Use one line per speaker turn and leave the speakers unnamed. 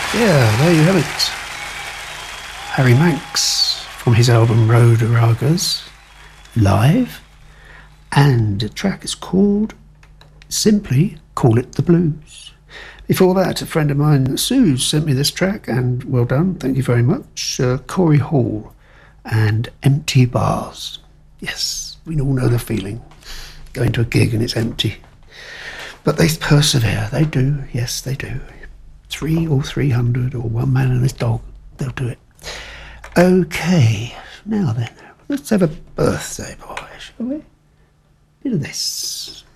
Yeah, there you have it. Harry Manx from his album Road Ragas, live. And the track is called Simply Call It the Blues. Before that, a friend of mine, Sue, sent me this track, and well done, thank you very much. Corey Hall and Empty Bars. Yes, we all know the feeling. Going to a gig and it's empty. But they persevere, they do, yes they do. 3 or 300 or one man and his dog, they'll do it. Okay, now then, let's have a birthday boy, shall we? Bit of this.